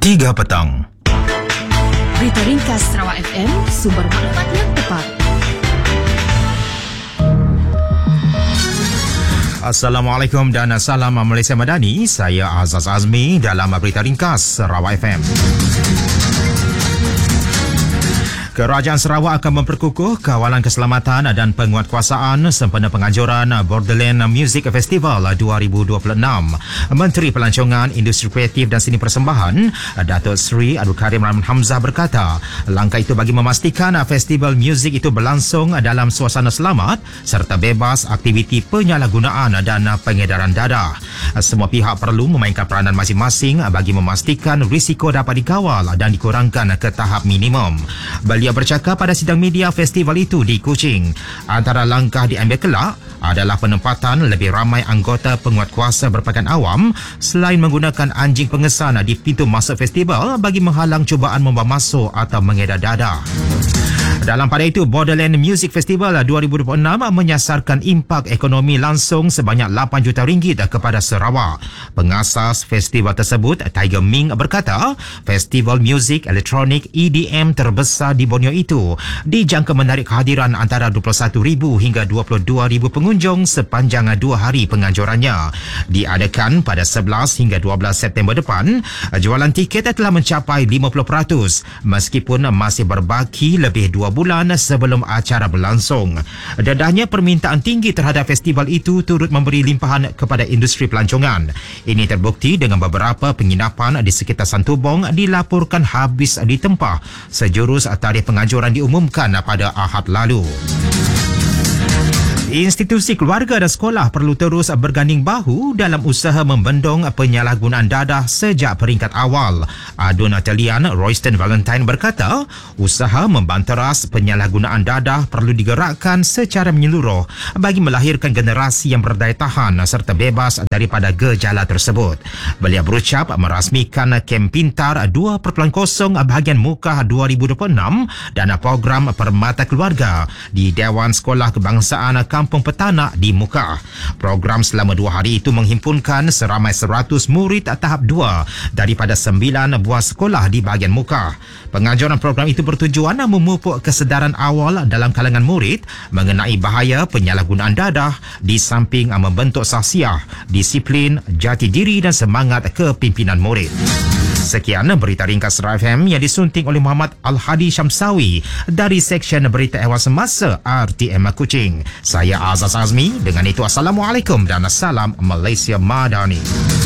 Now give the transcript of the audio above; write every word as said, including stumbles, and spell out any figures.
tiga petang. Berita ringkas Sarawak F M, sumber maklumat yang tepat. Assalamualaikum dan salam Malaysia Madani. Saya Azaz Azmi dalam Berita Ringkas Sarawak F M. Kerajaan Sarawak akan memperkukuh kawalan keselamatan dan penguatkuasaan sempena penganjuran Borderland Music Festival dua ribu dua puluh enam. Menteri Pelancongan, Industri Kreatif dan Seni Persembahan, Datuk Seri Abdul Karim Rahman Hamzah berkata, langkah itu bagi memastikan festival muzik itu berlangsung dalam suasana selamat serta bebas aktiviti penyalahgunaan dan pengedaran dadah. Semua pihak perlu memainkan peranan masing-masing bagi memastikan risiko dapat dikawal dan dikurangkan ke tahap minimum. Beliau bercakap pada sidang media festival itu di Kuching. Antara langkah diambil kelak adalah penempatan lebih ramai anggota penguatkuasa berpakaian awam selain menggunakan anjing pengesan di pintu masuk festival bagi menghalang cubaan membawa masuk atau mengedar dadah. Dalam pada itu, Borderland Music Festival dua ribu dua puluh enam menyasarkan impak ekonomi langsung sebanyak lapan juta ringgit kepada Sarawak. Pengasas festival tersebut, Tiger Ming, berkata, festival muzik elektronik E D M terbesar di Borneo itu dijangka menarik kehadiran antara dua puluh satu ribu hingga dua puluh dua ribu pengunjung sepanjang dua hari penganjurannya. Diadakan pada sebelas hingga dua belas September depan, jualan tiket telah mencapai lima puluh peratus meskipun masih berbaki lebih dua bulan sebelum acara berlangsung. Dedahnya permintaan tinggi terhadap festival itu turut memberi limpahan kepada industri pelancongan. Ini terbukti dengan beberapa penginapan di sekitar Santubong dilaporkan habis ditempah sejurus tarikh penganjuran diumumkan pada Ahad lalu. Institusi keluarga dan sekolah perlu terus berganding bahu dalam usaha membendung penyalahgunaan dadah sejak peringkat awal. Adun Talian Royston Valentine berkata, usaha membanteras penyalahgunaan dadah perlu digerakkan secara menyeluruh bagi melahirkan generasi yang berdaya tahan serta bebas daripada gejala tersebut. Beliau berucap merasmikan kem pintar dua titik kosong bahagian muka dua ribu dua puluh enam dan program Permata Keluarga di Dewan Sekolah Kebangsaan Kampung Petanak di Mukah. Program selama dua hari itu menghimpunkan seramai seratus murid tahap dua daripada sembilan buah sekolah di bahagian Mukah. Penganjuran program itu bertujuan memupuk kesedaran awal dalam kalangan murid mengenai bahaya penyalahgunaan dadah di samping membentuk sahsiah, disiplin, jati diri dan semangat kepimpinan murid. Sekian berita ringkas Sarawak F M yang disunting oleh Muhammad Al-Hadi Syamsawi dari Seksyen Berita Ehwal Semasa R T M Kuching. Saya Azaz Azmi. Dengan itu, Assalamualaikum dan Salam Malaysia Madani.